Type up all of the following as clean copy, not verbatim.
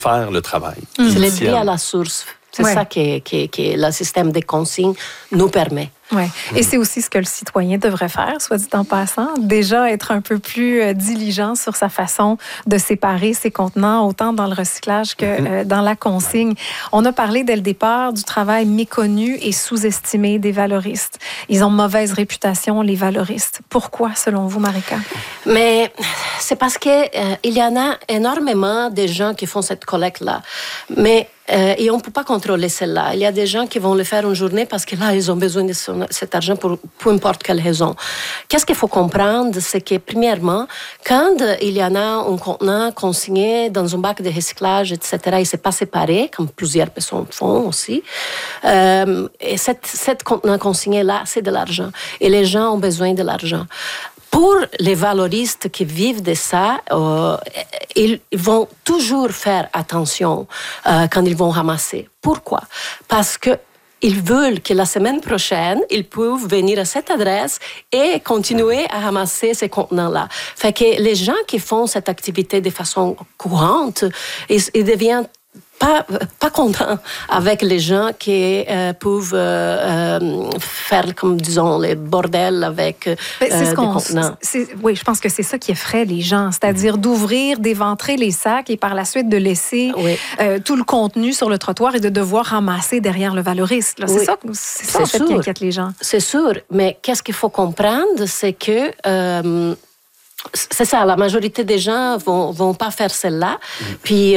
faire le travail. C'est le tri à la source. C'est ça que le système de consignes nous permet. Oui. Et c'est aussi ce que le citoyen devrait faire, soit dit en passant. Déjà, être un peu plus diligent sur sa façon de séparer ses contenants, autant dans le recyclage que dans la consigne. On a parlé dès le départ du travail méconnu et sous-estimé des valoristes. Ils ont mauvaise réputation, les valoristes. Pourquoi, selon vous, Marika? Mais c'est parce qu'il y en a énormément de gens qui font cette collecte-là. Mais et on ne peut pas contrôler celle-là. Il y a des gens qui vont le faire une journée parce que là, ils ont besoin de cet argent pour peu importe quelle raison. Qu'est-ce qu'il faut comprendre? C'est que, premièrement, quand il y en a un contenant consigné dans un bac de recyclage, etc., il ne s'est pas séparé, comme plusieurs personnes font aussi, et cette contenant consigné-là, c'est de l'argent. Et les gens ont besoin de l'argent. Pour les valoristes qui vivent de ça, ils vont toujours faire attention quand ils vont ramasser. Pourquoi? Parce que ils veulent que la semaine prochaine, ils peuvent venir à cette adresse et continuer à ramasser ces contenants-là. Fait que les gens qui font cette activité de façon courante, ils deviennent pas contents avec les gens qui peuvent faire, comme disons, les bordels avec des contenants. Oui, je pense que c'est ça qui effraie les gens, c'est-à-dire d'ouvrir, d'éventrer les sacs et par la suite de laisser tout le contenu sur le trottoir et de devoir ramasser derrière le valoriste. Là. C'est ça en fait, qui inquiète les gens. C'est sûr, mais qu'est-ce qu'il faut comprendre, c'est que c'est ça, la majorité des gens vont pas faire celle-là, puis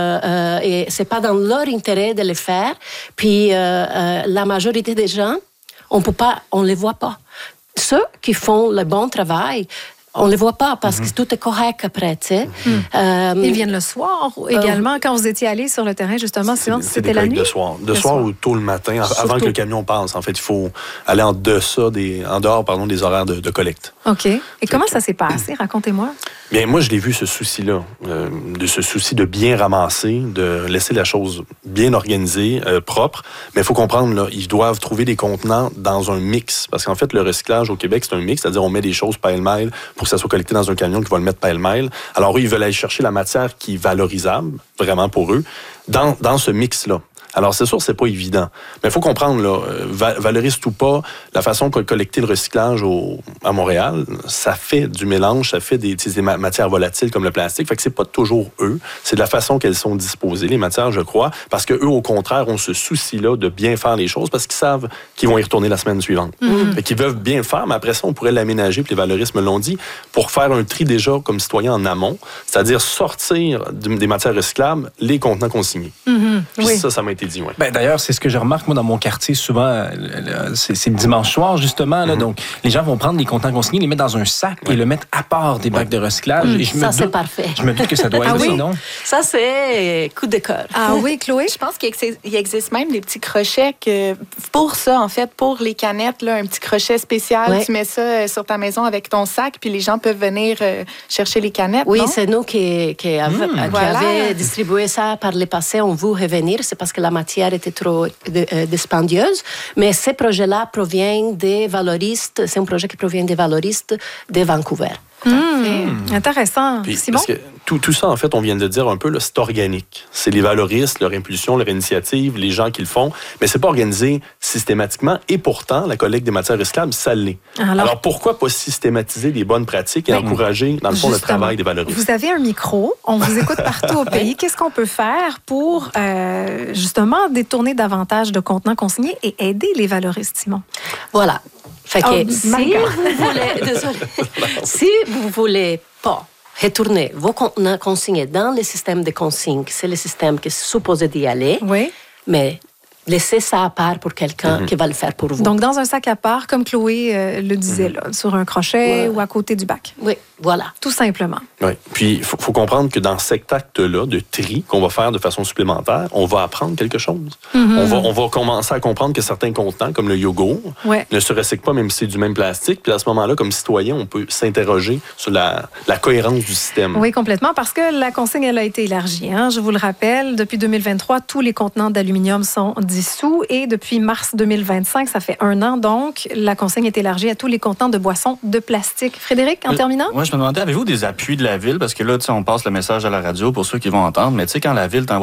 et c'est pas dans leur intérêt de le faire, puis la majorité des gens, on les voit pas. Ceux qui font le bon travail, on les voit pas parce que tout est correct après, tu sais. Ils viennent le soir également. Quand vous étiez allé sur le terrain, justement, sinon, c'était la nuit? De soir ou tôt le matin, avant que le camion passe. En fait, il faut aller en dehors des horaires de collecte. OK. Et comment ça s'est passé? Racontez-moi. Bien, moi, je l'ai vu, ce souci-là, de ce souci de bien ramasser, de laisser la chose bien organisée, propre. Mais il faut comprendre, là, ils doivent trouver des contenants dans un mix. Parce qu'en fait, le recyclage au Québec, c'est un mix, c'est-à-dire on met des choses pêle-mêle pour que ça soit collecté dans un camion qui va le mettre pêle-mêle. Alors eux, ils veulent aller chercher la matière qui est valorisable, vraiment pour eux, dans ce mix-là. Alors, c'est sûr, c'est pas évident. Mais il faut comprendre, là, valoriste ou pas, la façon que collecter le recyclage à Montréal, ça fait du mélange, ça fait des matières volatiles comme le plastique. Fait que c'est pas toujours eux. C'est de la façon qu'elles sont disposées, les matières, je crois. Parce que eux, au contraire, ont ce souci-là de bien faire les choses parce qu'ils savent qu'ils vont y retourner la semaine suivante. Fait qu'ils veulent bien le faire, mais après ça, on pourrait l'aménager, puis les valoristes me l'ont dit, pour faire un tri déjà comme citoyen en amont, c'est-à-dire sortir des matières recyclables les contenants consignés. Puis ça m'a été dit, ouais. Ben, d'ailleurs, c'est ce que je remarque, moi, dans mon quartier, souvent, c'est le dimanche soir, justement, là, donc les gens vont prendre les contenants consignés, les mettre dans un sac et le mettre à part des bacs de recyclage. Et c'est parfait. Je me doute que ça doit être non? Ça, c'est coup de cœur. Ah oui, Chloé? Je pense qu'il existe même des petits crochets pour ça, en fait, pour les canettes, là, un petit crochet spécial. Ouais. Tu mets ça sur ta maison avec ton sac, puis les gens peuvent venir chercher les canettes. Oui, non? C'est nous qui avait distribué ça par le passé. On veut revenir. C'est parce que la matière était trop dispendieuse. Mais ces projets-là proviennent des valoristes. C'est un projet qui provient des valoristes de Vancouver. Intéressant. Puis, Simon? Parce que tout ça, en fait, on vient de le dire un peu, là, c'est organique. C'est les valoristes, leur impulsion, leur initiative, les gens qui le font. Mais c'est pas organisé systématiquement. Et pourtant, la collecte des matières recyclables, ça l'est. Alors pourquoi pas systématiser des bonnes pratiques et encourager, dans le fond, le travail des valoristes? Vous avez un micro, on vous écoute partout au pays. Qu'est-ce qu'on peut faire pour, justement, détourner davantage de contenants consignés et aider les valoristes, Simon? Voilà. Fait que si vous voulez pas retourner vos contenants consignés dans le système de consigne, c'est le système qui est supposé d'y aller, mais laissez ça à part pour quelqu'un qui va le faire pour vous. Donc, dans un sac à part, comme Chloé le disait, là, sur un crochet ou à côté du bac. Oui, voilà. Tout simplement. Oui. Puis, il faut comprendre que dans cet acte-là de tri qu'on va faire de façon supplémentaire, on va apprendre quelque chose. On va commencer à comprendre que certains contenants, comme le yogourt, ne se recyclent pas, même si c'est du même plastique. Puis, à ce moment-là, comme citoyen, on peut s'interroger sur la cohérence du système. Oui, complètement, parce que la consigne, elle a été élargie. Hein? Je vous le rappelle, depuis 2023, tous les contenants d'aluminium sont dissous et depuis mars 2025, ça fait 1 an donc, la consigne est élargie à tous les contenants de boissons de plastique. Frédéric, en terminant? Moi, je me demandais, avez-vous des appuis de la Ville? Parce que là, on passe le message à la radio pour ceux qui vont entendre, mais tu sais, quand la Ville t'envoie